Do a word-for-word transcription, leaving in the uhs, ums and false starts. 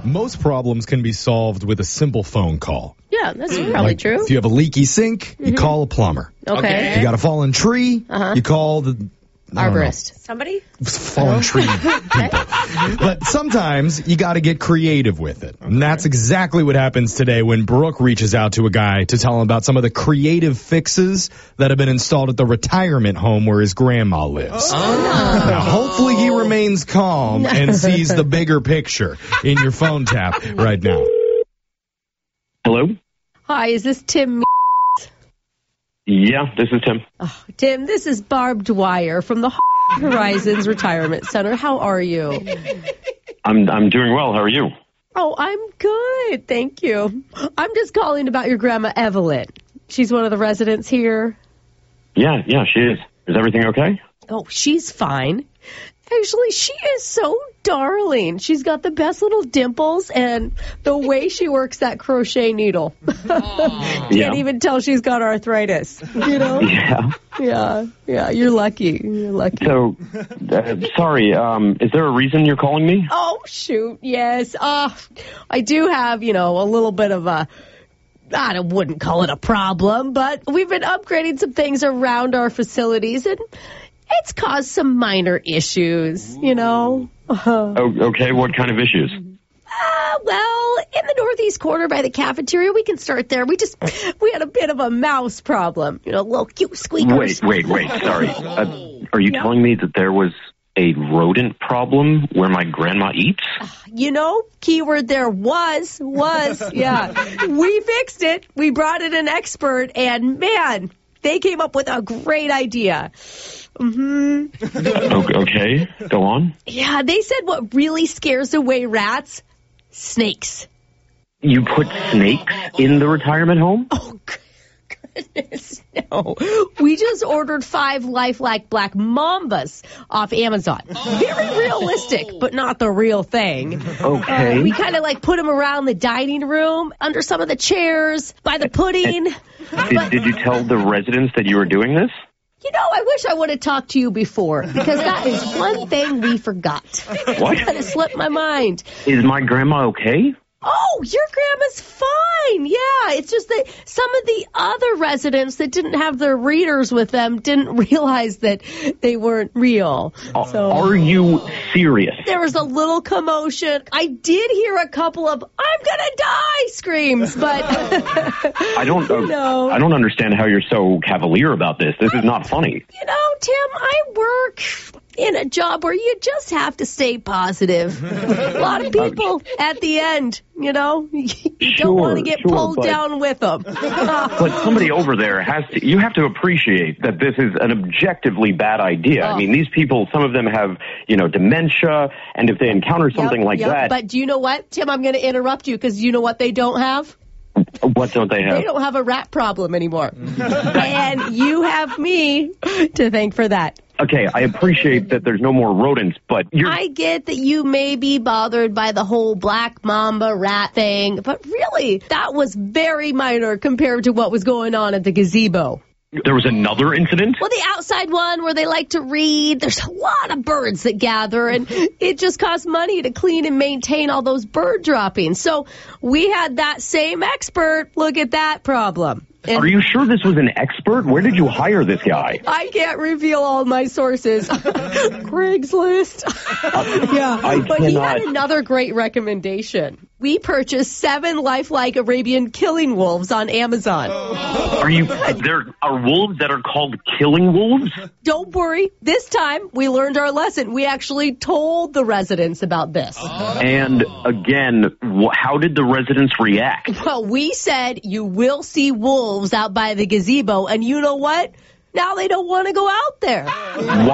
most problems can be solved with a simple phone call. Yeah, that's probably Like, true. if you have a leaky sink, you call a plumber. Okay. If you got a fallen tree, Uh-huh. you call the I don't know, Arborist. Somebody? fallen tree people. But sometimes you got to get creative with it. And that's exactly what happens today when Brooke reaches out to a guy to tell him about some of the creative fixes that have been installed at the retirement home where his grandma lives. Now, hopefully he remains calm and sees the bigger picture in your phone tap right now. Hello? Hi, is this Tim? Yeah, this is Tim. Oh, Tim, this is Barb Dwyer from the Horizons Retirement Center. How are you? I'm I'm doing well. How are you? Oh, I'm good. Thank you. I'm just calling about your grandma, Evelyn. She's one of the residents here. Yeah, yeah, she is. Is everything okay? Oh, she's fine. Actually, she is so darling. She's got the best little dimples and the way she works that crochet needle. Can't Yeah. even tell she's got arthritis, you know? Yeah. Yeah, yeah, you're lucky. You're lucky. So, uh, sorry, um, is there a reason you're calling me? Oh, shoot, yes. Uh, I do have, you know, a little bit of a, I wouldn't call it a problem, but we've been upgrading some things around our facilities, and it's caused some minor issues, you know. Uh, Oh, okay, what kind of issues? uh, well, in the northeast corner by the cafeteria, we can start there. We just, we had a bit of a mouse problem, you know, little cute squeakers. Wait, wait, wait, sorry. Uh, are you telling me that there was a rodent problem where my grandma eats? You know, keyword there was, was, yeah. We fixed it. We brought in an expert, and man, they came up with a great idea. Mm-hmm. O- Okay, go on. Yeah, they said what really scares away rats? Snakes. You put snakes in the retirement home? Oh, goodness, no. We just ordered five lifelike black mambas off Amazon. Very realistic, but not the real thing. Okay. Uh, we kind of like put them around the dining room, under some of the chairs, by the pudding. Did, did you tell the residents that you were doing this? You know, I wish I would have talked to you before, because that is one thing we forgot. What? Kind of slipped my mind. Is my grandma okay? Oh, your grandma's fine. Yeah, it's just that some of the other residents that didn't have their readers with them didn't realize that they weren't real. So Are you serious? there was a little commotion. I did hear a couple of "I'm gonna die" screams, but I don't. Uh, No. I don't understand how you're so cavalier about this. This is not funny. you know, Tim, I work in a job where you just have to stay positive. A lot of people at the end, you know, you don't want to Sure, get sure, pulled but- down with them. But somebody over there has to. You have to appreciate that this is an objectively bad idea. Oh. I mean, these people. Some of them have, you know, dementia, and if they encounter something Yep, like yep. that, But do you know what, Tim? I'm going to interrupt you because you know what they don't have? what don't they have? They don't have a rat problem anymore. And you have me to thank for that. Okay, I appreciate that there's no more rodents, but you're. I get that you may be bothered by the whole black mamba rat thing, but really, that was very minor compared to what was going on at the gazebo. There was another incident. Well, the outside one where they like to read, there's a lot of birds that gather, and it just costs money to clean and maintain all those bird droppings. So we had that same expert look at that problem. And Are you sure this was an expert? Where did you hire this guy? I can't reveal all my sources. Craigslist. yeah. I But he had cannot- another great recommendation. We purchased seven lifelike Arabian killing wolves on Amazon. Are you? There are wolves that are called killing wolves. Don't worry. This time, we learned our lesson. We actually told the residents about this. And again, wh- how did the residents react? Well, we said you will see wolves out by the gazebo, and you know what? Now they don't want to go out there. Why